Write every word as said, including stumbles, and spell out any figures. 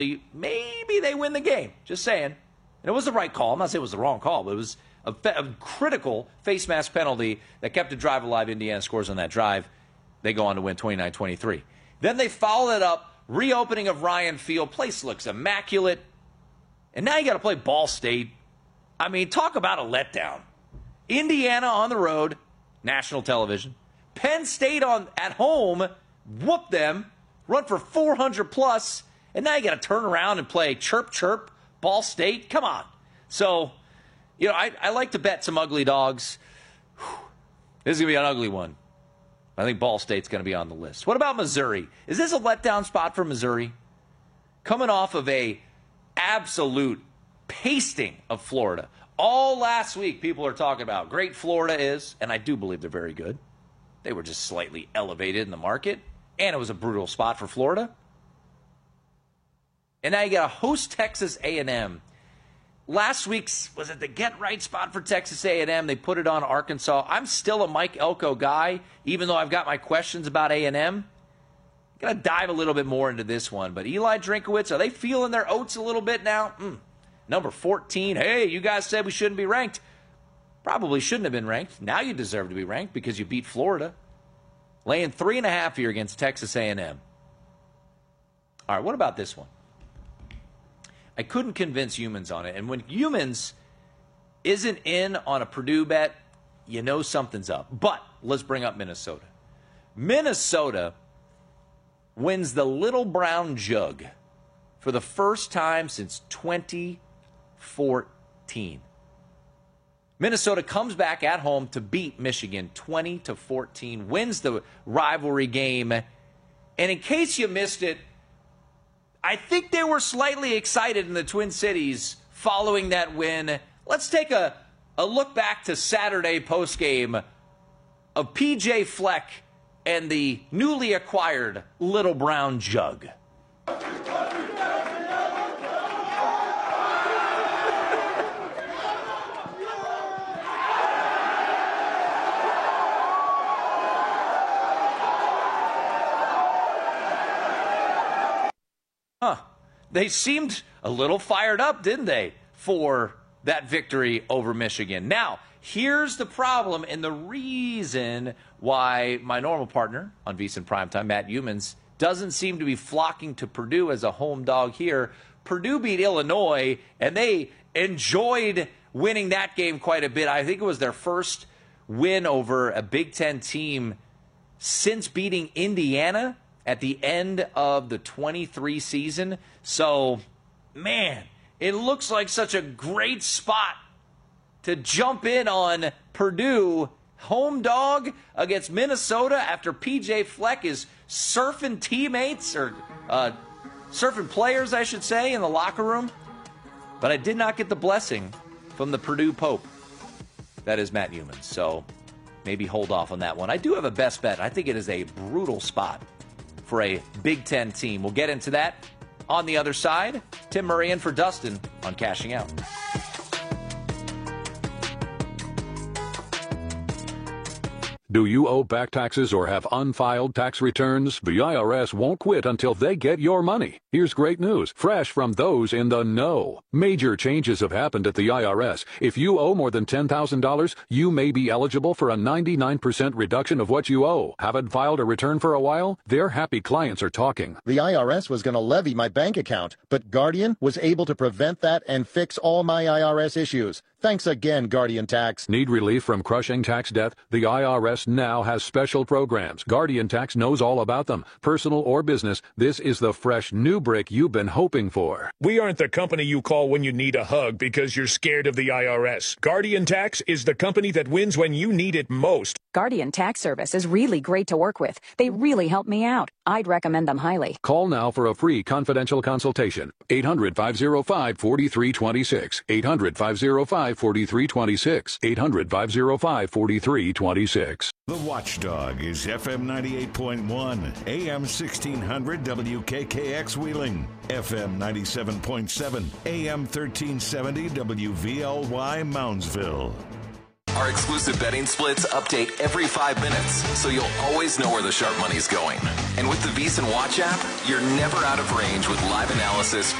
maybe they win the game. Just saying. And it was the right call. I'm not saying it was the wrong call, but it was a, a critical face mask penalty that kept the drive alive. Indiana scores on that drive. They go on to win twenty-nine twenty-three. Then they follow it up. Reopening of Ryan Field. Place looks immaculate. And now you got to play Ball State. I mean, talk about a letdown. Indiana on the road, national television. Penn State on at home, whoop them, run for four hundred plus, and now you got to turn around and play chirp chirp Ball State. Come on. So, you know, I, I like to bet some ugly dogs. Whew. This is going to be an ugly one. I think Ball State's going to be on the list. What about Missouri? Is this a letdown spot for Missouri? Coming off of a absolute pasting of Florida. All last week, people are talking about great Florida is, and I do believe they're very good. They were just slightly elevated in the market, and it was a brutal spot for Florida. And now you got to host Texas A and M. Last week's, was it the get-right spot for Texas A and M? They put it on Arkansas. I'm still a Mike Elko guy, even though I've got my questions about A and M. Got to dive a little bit more into this one. But Eli Drinkwitz, are they feeling their oats a little bit now? Mm. Number fourteen, hey, you guys said we shouldn't be ranked. Probably shouldn't have been ranked. Now you deserve to be ranked because you beat Florida. Laying three and a half here against Texas A and M. All right, what about this one? I couldn't convince Humans on it. And when Humans isn't in on a Purdue bet, you know something's up. But let's bring up Minnesota. Minnesota wins the Little Brown Jug for the first time since twenty fourteen. Minnesota comes back at home to beat Michigan twenty to fourteen, wins the rivalry game. And in case you missed it, I think they were slightly excited in the Twin Cities following that win. Let's take a, a look back to Saturday postgame of P J Fleck and the newly acquired Little Brown Jug. Huh. They seemed a little fired up, didn't they, for that victory over Michigan. Now, here's the problem and the reason why my normal partner on VSiN Primetime, Matt Humans, doesn't seem to be flocking to Purdue as a home dog here. Purdue beat Illinois, and they enjoyed winning that game quite a bit. I think it was their first win over a Big Ten team since beating Indiana at the end of the twenty-three season. So, man, it looks like such a great spot to jump in on Purdue home dog against Minnesota after P J Fleck is surfing teammates, or uh, surfing players, I should say, in the locker room. But I did not get the blessing from the Purdue Pope. That is Matt Humans. So maybe hold off on that one. I do have a best bet. I think it is a brutal spot for a Big Ten team. We'll get into that on the other side. Tim Murray in for Dustin on Cashing Out. Do you owe back taxes or have unfiled tax returns? The I R S won't quit until they get your money. Here's great news, fresh from those in the know. Major changes have happened at the I R S. If you owe more than ten thousand dollars, you may be eligible for a ninety-nine percent reduction of what you owe. Haven't filed a return for a while? Their happy clients are talking. The I R S was going to levy my bank account, but Guardian was able to prevent that and fix all my I R S issues. Thanks again, Guardian Tax. Need relief from crushing tax debt? The I R S now has special programs. Guardian Tax knows all about them. Personal or business, this is the fresh new break you've been hoping for. We aren't the company you call when you need a hug because you're scared of the I R S. Guardian Tax is the company that wins when you need it most. Guardian Tax Service is really great to work with. They really help me out. I'd recommend them highly. Call now for a free confidential consultation. eight hundred, five oh five, four three two six. eight hundred, five oh five, four three two six. eight hundred, five oh five, four three two six. The Watchdog is F M ninety-eight point one, A M sixteen hundred W K K X Wheeling, F M ninety-seven point seven, A M thirteen seventy W V L Y Moundsville. Our exclusive betting splits update every five minutes, so you'll always know where the sharp money's going. And with the VEASAN Watch app, you're never out of range with live analysis,